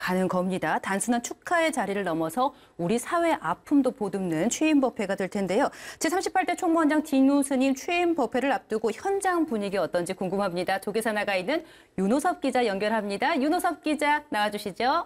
가는 겁니다. 단순한 축하의 자리를 넘어서 우리 사회 아픔도 보듬는 취임 법회가 될 텐데요. 제38대 총무원장 진우 스님 취임 법회를 앞두고 현장 분위기 어떤지 궁금합니다. 조계사 나가 있는 윤호섭 기자 연결합니다. 윤호섭 기자 나와주시죠.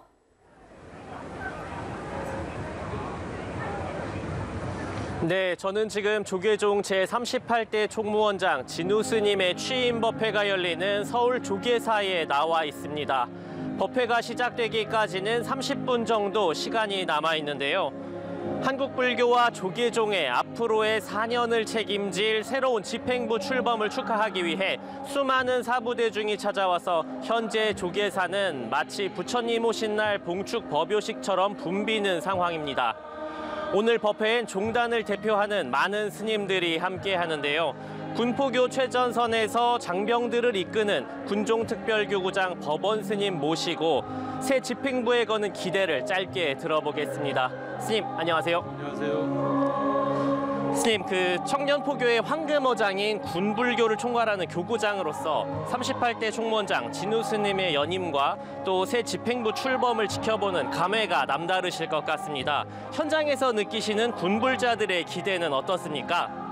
네, 저는 지금 조계종 제38대 총무원장 진우 스님의 취임 법회가 열리는 서울 조계사에 나와 있습니다. 법회가 시작되기까지는 30분 정도 시간이 남아 있는데요. 한국 불교와 조계종의 앞으로의 4년을 책임질 새로운 집행부 출범을 축하하기 위해 수많은 사부대중이 찾아와서 현재 조계사는 마치 부처님 오신 날 봉축 법요식처럼 붐비는 상황입니다. 오늘 법회엔 종단을 대표하는 많은 스님들이 함께 하는데요. 군포교 최전선에서 장병들을 이끄는 군종특별교구장 법원 스님 모시고 새 집행부에 거는 기대를 짧게 들어보겠습니다. 스님, 안녕하세요. 안녕하세요. 스님, 청년포교의 황금어장인 군불교를 총괄하는 교구장으로서 38대 총무원장 진우 스님의 연임과 또 새 집행부 출범을 지켜보는 감회가 남다르실 것 같습니다. 현장에서 느끼시는 군불자들의 기대는 어떻습니까?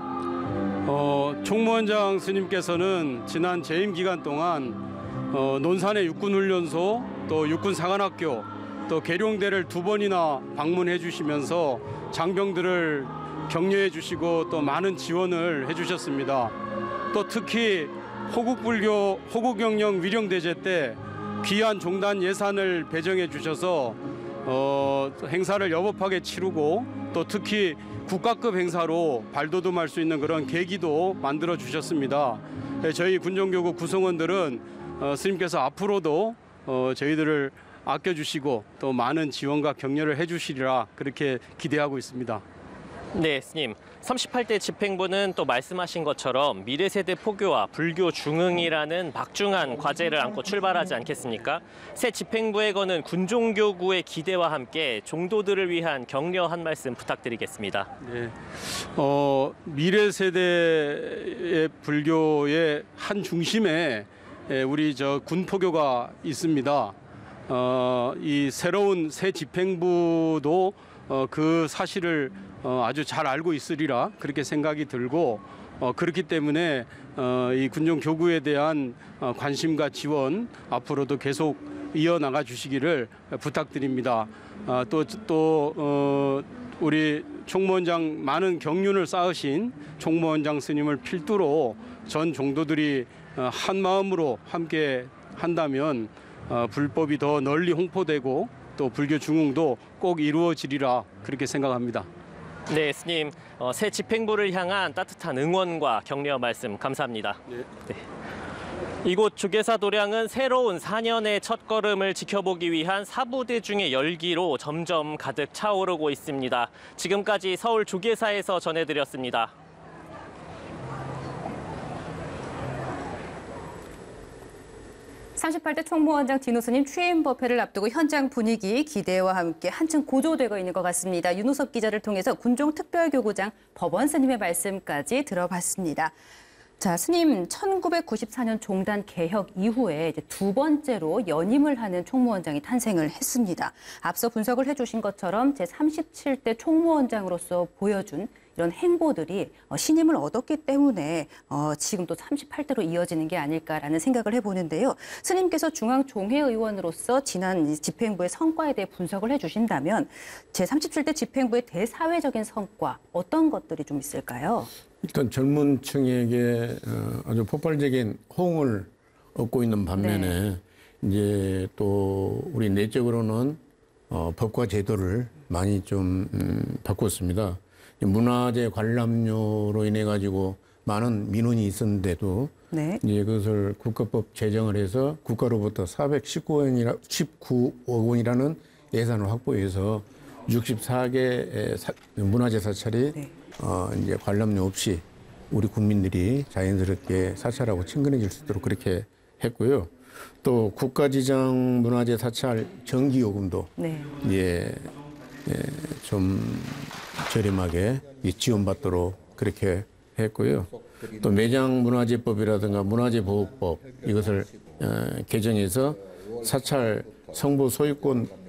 총무원장 스님께서는 지난 재임 기간 동안 논산의 육군훈련소, 또 육군사관학교, 또 계룡대를 2번이나 방문해 주시면서 장병들을 격려해 주시고 또 많은 지원을 해 주셨습니다. 또 특히 호국불교 호국영령 위령대제 때 귀한 종단 예산을 배정해 주셔서 행사를 여법하게 치르고 또 특히 국가급 행사로 발돋움할 수 있는 그런 계기도 만들어 주셨습니다. 저희 군종교구 구성원들은 스님께서 앞으로도 저희들을 아껴주시고 또 많은 지원과 격려를 해주시리라 그렇게 기대하고 있습니다. 네, 스님. 38대 집행부는 또 말씀하신 것처럼 미래세대 포교와 불교 중흥이라는 막중한 과제를 안고 출발하지 않겠습니까? 새 집행부에 거는 군종교구의 기대와 함께 종도들을 위한 격려 한 말씀 부탁드리겠습니다. 네, 미래세대의 불교의 한 중심에 우리 군포교가 있습니다. 이 새로운 새 집행부도 그 사실을 아주 잘 알고 있으리라 그렇게 생각이 들고 그렇기 때문에 이 군종 교구에 대한 관심과 지원 앞으로도 계속 이어나가 주시기를 부탁드립니다. 또 우리 총무원장 많은 경륜을 쌓으신 총무원장 스님을 필두로 전 종도들이 한 마음으로 함께 한다면 불법이 더 널리 홍보되고 또 불교 중흥도 꼭 이루어지리라 그렇게 생각합니다. 네, 스님. 새 집행부를 향한 따뜻한 응원과 격려 말씀 감사합니다. 네. 네. 이곳 조계사 도량은 새로운 4년의 첫걸음을 지켜보기 위한 사부대중의 열기로 점점 가득 차오르고 있습니다. 지금까지 서울 조계사에서 전해드렸습니다. 38대 총무원장 진우 스님 취임 법회를 앞두고 현장 분위기 기대와 함께 한층 고조되고 있는 것 같습니다. 윤호섭 기자를 통해서 군종특별교구장 법원 스님의 말씀까지 들어봤습니다. 자, 스님 1994년 종단 개혁 이후에 이제 2번째로 연임을 하는 총무원장이 탄생을 했습니다. 앞서 분석을 해주신 것처럼 제37대 총무원장으로서 보여준 이런 행보들이 신임을 얻었기 때문에 지금 또 38대로 이어지는 게 아닐까라는 생각을 해보는데요. 스님께서 중앙종회의원으로서 지난 집행부의 성과에 대해 분석을 해주신다면 제37대 집행부의 대사회적인 성과 어떤 것들이 좀 있을까요? 일단 젊은 층에게 아주 폭발적인 호응을 얻고 있는 반면에 이제 또 우리 내적으로는 법과 제도를 많이 좀 바꿨습니다. 문화재 관람료로 인해 가지고 많은 민원이 있었는데도 이제 그것을 국가법 제정을 해서 국가로부터 19억 원이라는 예산을 확보해서 64개 문화재 사찰이 이제 관람료 없이 우리 국민들이 자연스럽게 사찰하고 친근해질 수 있도록 그렇게 했고요. 또 국가지정 문화재 사찰 정기요금도 이제 좀 저렴하게 지원받도록 그렇게 했고요. 또 매장문화재법이라든가 문화재보호법 이것을 개정해서 사찰 성부 소유권